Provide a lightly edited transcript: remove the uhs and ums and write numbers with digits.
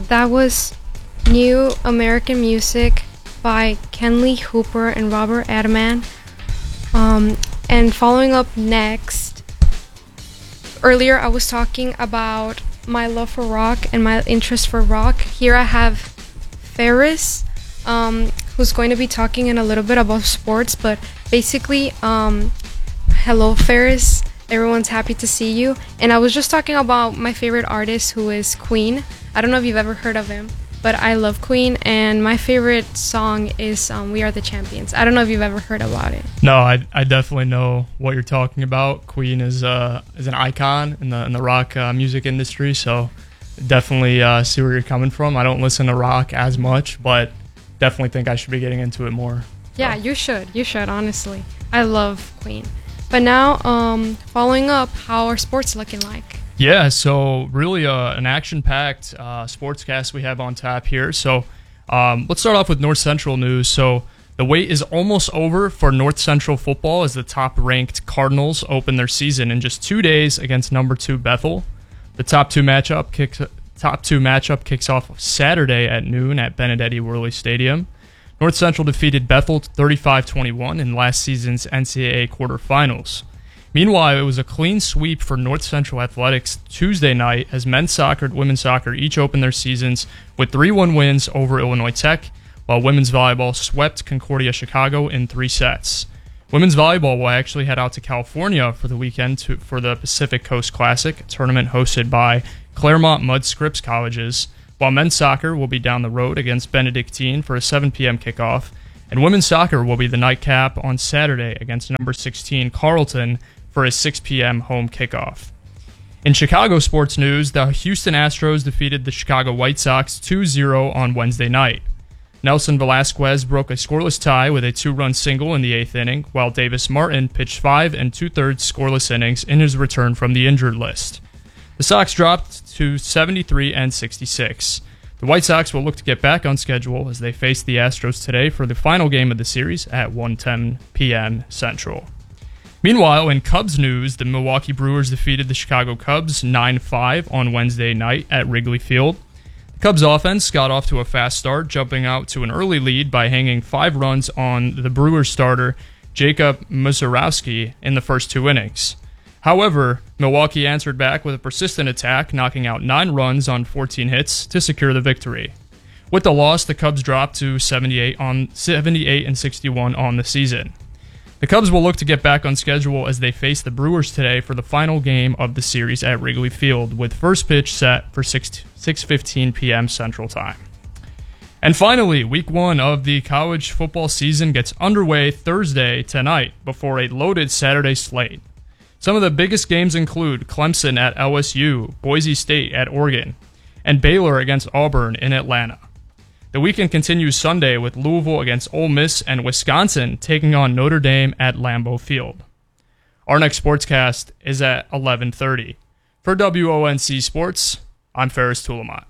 that was New American Music by Kenley Hooper and Robert Adaman. And following up next, earlier I was talking about my love for rock and my interest for rock. Here I have Ferris, who's going to be talking in a little bit about sports, but basically, hello Ferris. Everyone's happy to see you. And I was just talking about my favorite artist, who is Queen. I don't know if you've ever heard of him, but I love Queen, and my favorite song is We Are the Champions. I don't know if you've ever heard about it. No, I definitely know what you're talking about. Queen is an icon in the rock music industry, so definitely see where you're coming from. I don't listen to rock as much, but definitely think I should be getting into it more. Yeah, you should. You should, honestly. I love Queen. But now, following up, how are sports looking like? Yeah, so really an action-packed sportscast we have on tap here. So let's start off with North Central news. So the wait is almost over for North Central football as the top-ranked Cardinals open their season in just 2 days against number 2 Bethel. The top two matchup kicks off Saturday at noon at Benedetti Worley Stadium. North Central defeated Bethel 35-21 in last season's NCAA quarterfinals. Meanwhile, it was a clean sweep for North Central Athletics Tuesday night as men's soccer and women's soccer each opened their seasons with 3-1 wins over Illinois Tech, while women's volleyball swept Concordia Chicago in 3 sets. Women's volleyball will actually head out to California for the weekend for the Pacific Coast Classic, a tournament hosted by Claremont Mudd Scripps Colleges, while men's soccer will be down the road against Benedictine for a 7 p.m. kickoff, and women's soccer will be the nightcap on Saturday against number 16 Carleton for a 6 p.m. home kickoff. In Chicago sports news, the Houston Astros defeated the Chicago White Sox 2-0 on Wednesday night. Nelson Velasquez broke a scoreless tie with a 2-run single in the 8th inning, while Davis Martin pitched 5 2/3 scoreless innings in his return from the injured list. The Sox dropped to 73 and 66. The White Sox will look to get back on schedule as they face the Astros today for the final game of the series at 1:10 p.m. Central. Meanwhile, in Cubs news, the Milwaukee Brewers defeated the Chicago Cubs 9-5 on Wednesday night at Wrigley Field. The Cubs offense got off to a fast start, jumping out to an early lead by hanging 5 runs on the Brewers starter Jacob Mussorowski in the first 2 innings. However, Milwaukee answered back with a persistent attack, knocking out 9 runs on 14 hits to secure the victory. With the loss, the Cubs dropped to 78 and 61 on the season. The Cubs will look to get back on schedule as they face the Brewers today for the final game of the series at Wrigley Field, with first pitch set for 6:15 p.m. Central Time. And finally, Week 1 of the college football season gets underway Thursday tonight before a loaded Saturday slate. Some of the biggest games include Clemson at LSU, Boise State at Oregon, and Baylor against Auburn in Atlanta. The weekend continues Sunday with Louisville against Ole Miss and Wisconsin taking on Notre Dame at Lambeau Field. Our next sportscast is at 11:30. For WONC Sports, I'm Ferris Tulamont.